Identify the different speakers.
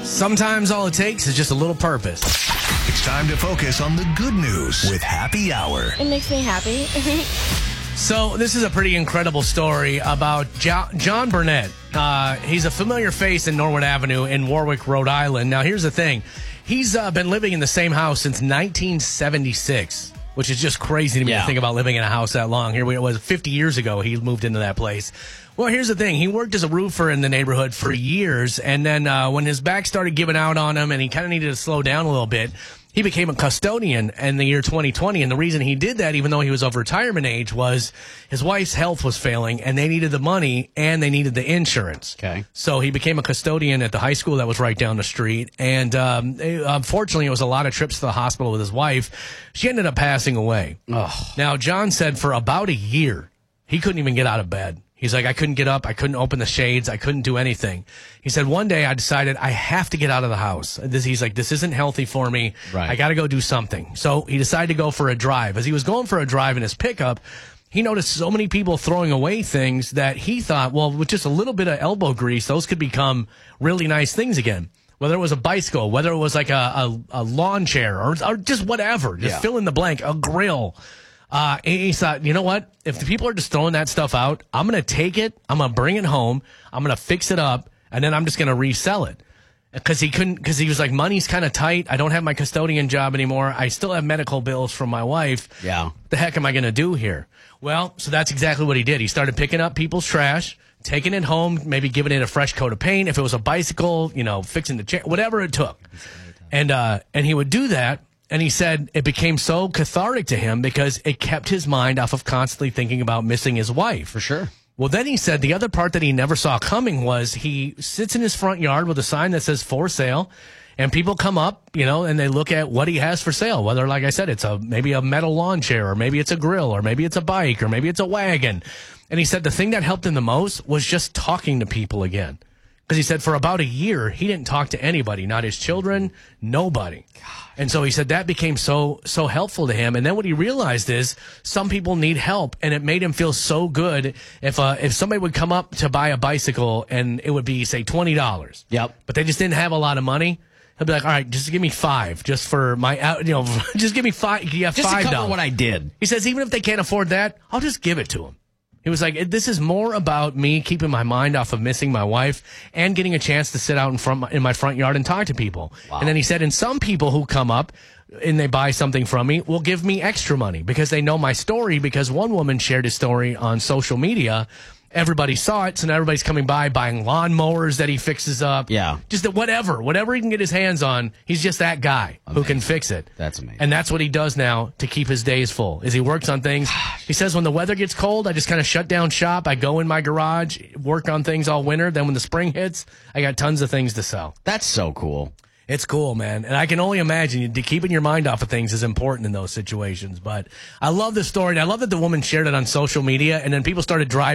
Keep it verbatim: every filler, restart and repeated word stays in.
Speaker 1: Sometimes all it takes is just a little purpose.
Speaker 2: It's time to focus on the good news with Happy Hour.
Speaker 3: It makes me happy.
Speaker 1: So this is a pretty incredible story about jo- John Burnett. Uh, he's a familiar face in Norwood Avenue in Warwick, Rhode Island. Now, here's the thing. He's uh, been living in the same house since nineteen seventy-six, which is just crazy to me
Speaker 4: yeah.
Speaker 1: to think about living in a house that long. Here we, it was fifty years ago he moved into that place. Well, here's the thing. He worked as a roofer in the neighborhood for years, and then uh, when his back started giving out on him and he kind of needed to slow down a little bit, he became a custodian in the year twenty twenty, and the reason he did that, even though he was of retirement age, was his wife's health was failing, and they needed the money, and they needed the insurance.
Speaker 4: Okay.
Speaker 1: So he became a custodian at the high school that was right down the street, and um, it, unfortunately, it was a lot of trips to the hospital with his wife. She ended up passing away.
Speaker 4: Oh.
Speaker 1: Now, John said for about a year, he couldn't even get out of bed. He's like, I couldn't get up. I couldn't open the shades. I couldn't do anything. He said, one day I decided I have to get out of the house. This, he's like, this isn't healthy for me.
Speaker 4: Right.
Speaker 1: I got to go do something. So he decided to go for a drive. As he was going for a drive in his pickup, he noticed so many people throwing away things that he thought, well, with just a little bit of elbow grease, those could become really nice things again. Whether it was a bicycle, whether it was like a, a, a lawn chair, or, or just whatever. Just
Speaker 4: yeah.
Speaker 1: fill in the blank, a grill. Uh, and he thought, you know what? If the people are just throwing that stuff out, I'm going to take it. I'm going to bring it home. I'm going to fix it up. And then I'm just going to resell it. Because he couldn't, because he was like, money's kind of tight. I don't have my custodian job anymore. I still have medical bills from my wife.
Speaker 4: Yeah.
Speaker 1: What the heck am I going to do here? Well, so that's exactly what he did. He started picking up people's trash, taking it home, maybe giving it a fresh coat of paint. If it was a bicycle, you know, fixing the chair, whatever it took. And, uh, and he would do that. And he said it became so cathartic to him because it kept his mind off of constantly thinking about missing his wife.
Speaker 4: For sure.
Speaker 1: Well, then he said the other part that he never saw coming was he sits in his front yard with a sign that says for sale, and people come up, you know, and they look at what he has for sale. Whether, like I said, it's a maybe a metal lawn chair, or maybe it's a grill, or maybe it's a bike, or maybe it's a wagon. And he said the thing that helped him the most was just talking to people again. Because he said for about a year, he didn't talk to anybody, not his children, nobody. And so he said that became so so helpful to him. And then what he realized is some people need help, and it made him feel so good if uh, if somebody would come up to buy a bicycle and it would be, say, twenty dollars.
Speaker 4: Yep.
Speaker 1: But they just didn't have a lot of money. He'll be like, all right, just give me five, just for my, out- you know, just give me five. You have
Speaker 4: Just
Speaker 1: five
Speaker 4: to
Speaker 1: dollars.
Speaker 4: cover what I did.
Speaker 1: He says even if they can't afford that, I'll just give it to them. He was like, this is more about me keeping my mind off of missing my wife and getting a chance to sit out in front in my front yard and talk to people.
Speaker 4: Wow.
Speaker 1: And then he said, and some people who come up and they buy something from me will give me extra money because they know my story, because one woman shared his story on social media. Everybody saw it, so now everybody's coming by buying lawnmowers that he fixes up.
Speaker 4: Yeah.
Speaker 1: Just that whatever, whatever he can get his hands on, he's just that guy
Speaker 4: Amazing.
Speaker 1: who can fix it.
Speaker 4: That's amazing.
Speaker 1: And that's what he does now to keep his days full, is he works on things. He says when the weather gets cold, I just kind of shut down shop. I go in my garage, work on things all winter. Then when the spring hits, I got tons of things to sell.
Speaker 4: That's so cool.
Speaker 1: It's cool, man. And I can only imagine to keeping your mind off of things is important in those situations. But I love this story. And I love that the woman shared it on social media, and then people started driving